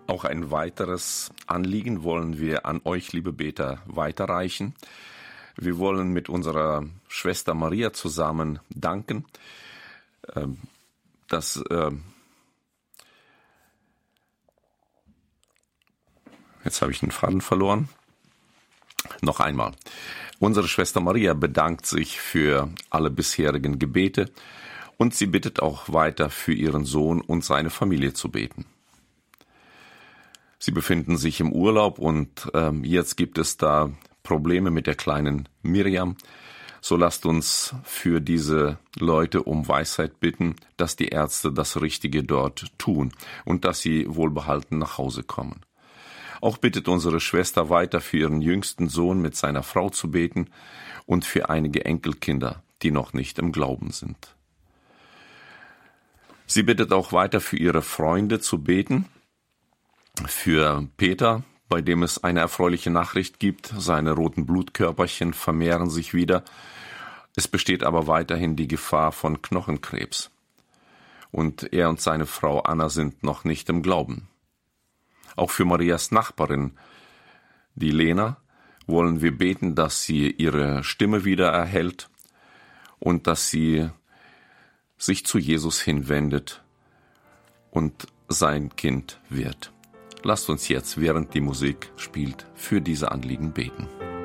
Auch ein weiteres Anliegen wollen wir an euch, liebe Beter, weiterreichen. Wir wollen mit unserer Schwester Maria zusammen danken, dass jetzt habe ich den Faden verloren. Noch einmal. Unsere Schwester Maria bedankt sich für alle bisherigen Gebete und sie bittet auch weiter für ihren Sohn und seine Familie zu beten. Sie befinden sich im Urlaub und jetzt gibt es da Probleme mit der kleinen Miriam. So lasst uns für diese Leute um Weisheit bitten, dass die Ärzte das Richtige dort tun und dass sie wohlbehalten nach Hause kommen. Auch bittet unsere Schwester weiter für ihren jüngsten Sohn mit seiner Frau zu beten und für einige Enkelkinder, die noch nicht im Glauben sind. Sie bittet auch weiter für ihre Freunde zu beten, für Peter, bei dem es eine erfreuliche Nachricht gibt, seine roten Blutkörperchen vermehren sich wieder. Es besteht aber weiterhin die Gefahr von Knochenkrebs. Und er und seine Frau Anna sind noch nicht im Glauben. Auch für Marias Nachbarin, die Lena, wollen wir beten, dass sie ihre Stimme wieder erhält und dass sie sich zu Jesus hinwendet und sein Kind wird. Lasst uns jetzt, während die Musik spielt, für diese Anliegen beten.